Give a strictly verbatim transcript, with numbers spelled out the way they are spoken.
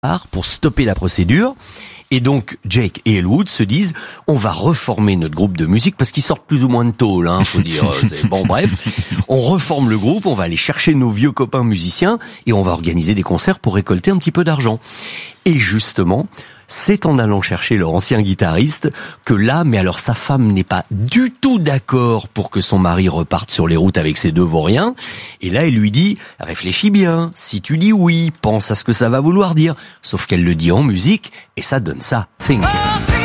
pour stopper la procédure. Et donc, Jake et Elwood se disent, on va reformer notre groupe de musique, parce qu'ils sortent plus ou moins de tôle, hein, faut dire. C'est, bon, bref. On reforme le groupe, on va aller chercher nos vieux copains musiciens, et on va organiser des concerts pour récolter un petit peu d'argent. Et justement, c'est en allant chercher leur ancien guitariste que là, mais alors sa femme n'est pas du tout d'accord pour que son mari reparte sur les routes avec ses deux vauriens. Et là, elle lui dit, réfléchis bien, si tu dis oui, pense à ce que ça va vouloir dire. Sauf qu'elle le dit en musique, et ça donne ça. Think.